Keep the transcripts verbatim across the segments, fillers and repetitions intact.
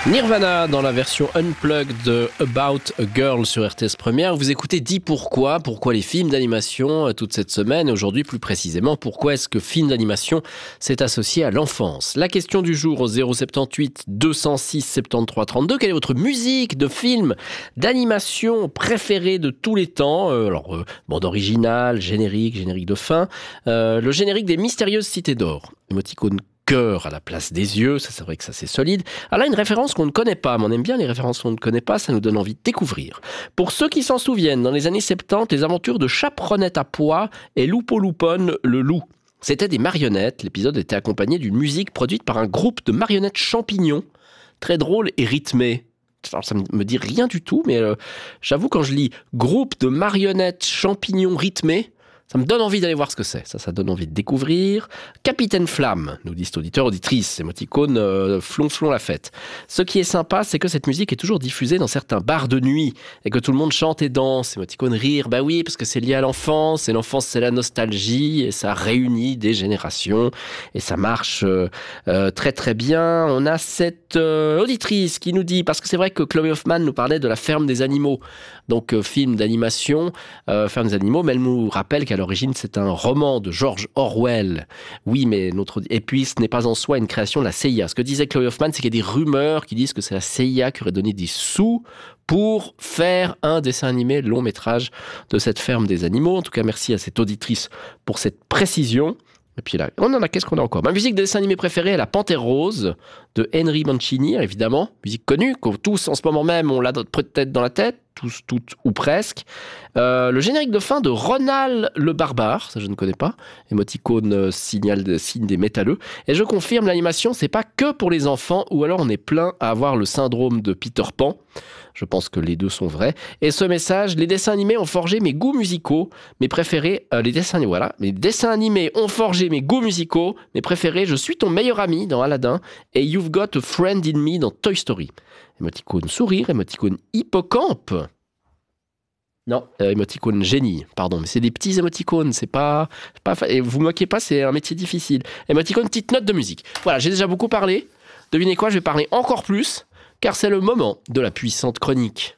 Nirvana dans la version unplugged de About a Girl sur R T S Première. Vous écoutez Dis pourquoi, pourquoi les films d'animation toute cette semaine et aujourd'hui plus précisément pourquoi est-ce que film d'animation s'est associé à l'enfance. La question du jour au zéro sept huit deux zéro six soixante-treize trente-deux. Quelle est votre musique de film d'animation préférée de tous les temps? euh, Alors euh, bande originale, générique, générique de fin, euh, le générique des Mystérieuses Cités d'Or. Émoticône cœur à la place des yeux, ça c'est vrai que ça c'est solide. Alors là, une référence qu'on ne connaît pas, mais on aime bien les références qu'on ne connaît pas, ça nous donne envie de découvrir. Pour ceux qui s'en souviennent, dans les années soixante-dix, les aventures de Chaperonnette à pois et Loupo Loupone le loup. C'était des marionnettes, l'épisode était accompagné d'une musique produite par un groupe de marionnettes champignons, très drôle et rythmé. Alors, ça me dit rien du tout, mais euh, j'avoue quand je lis groupe de marionnettes champignons rythmés, ça me donne envie d'aller voir ce que c'est. Ça, ça donne envie de découvrir. Capitaine Flamme, nous disent auditeurs, auditrices, émoticône, euh, flonflon la fête. Ce qui est sympa, c'est que cette musique est toujours diffusée dans certains bars de nuit et que tout le monde chante et danse. Émoticône rire, bah oui, parce que c'est lié à l'enfance et l'enfance c'est la nostalgie et ça réunit des générations et ça marche euh, euh, très très bien. On a cette euh, auditrice qui nous dit, parce que c'est vrai que Chloé Hoffman nous parlait de La Ferme des Animaux, donc euh, film d'animation, euh, Ferme des Animaux, mais elle nous rappelle qu'à l'origine, c'est un roman de George Orwell. Oui, mais notre... Et puis, ce n'est pas en soi une création de la C I A. Ce que disait Chloé Hoffman, c'est qu'il y a des rumeurs qui disent que c'est la C I A qui aurait donné des sous pour faire un dessin animé long métrage de cette ferme des animaux. En tout cas, merci à cette auditrice pour cette précision. Et puis là, on en a, qu'est-ce qu'on a encore? Ma musique de dessin animé préférée est La Panthère Rose de Henry Mancini, évidemment. Musique connue, que tous en ce moment même, on l'a peut-être dans la tête, tous, toutes ou presque. Euh, le générique de fin de Ronald le Barbare, ça je ne connais pas. Émoticône euh, signal de, signe des métalleux. Et je confirme, l'animation, c'est pas que pour les enfants, ou alors on est plein à avoir le syndrome de Peter Pan. Je pense que les deux sont vrais. Et ce message, les dessins animés ont forgé mes goûts musicaux, mes préférés, euh, les dessins animés, voilà. Les dessins animés ont forgé mes goûts musicaux, mes préférés, Je suis ton meilleur ami dans Aladdin et You've Got a Friend in Me dans Toy Story. Émoticône sourire, émoticône hippocampe. Non, euh, émoticône génie, pardon, mais c'est des petits émoticônes, c'est pas, pas fa... et vous moquez pas, c'est un métier difficile. Émoticône, petite note de musique. Voilà, j'ai déjà beaucoup parlé. Devinez quoi, je vais parler encore plus, car c'est le moment de la puissante chronique.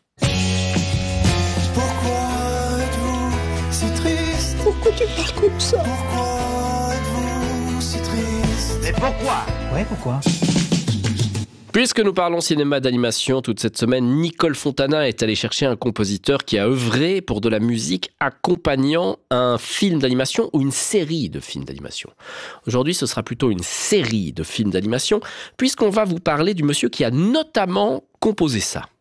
Pourquoi êtes-vous si triste? Pourquoi tu parles comme ça? Pourquoi êtes-vous si triste? Mais pourquoi? Ouais, pourquoi? Puisque nous parlons cinéma d'animation toute cette semaine, Nicole Fontana est allée chercher un compositeur qui a œuvré pour de la musique accompagnant un film d'animation ou une série de films d'animation. Aujourd'hui, ce sera plutôt une série de films d'animation, puisqu'on va vous parler du monsieur qui a notamment composé ça.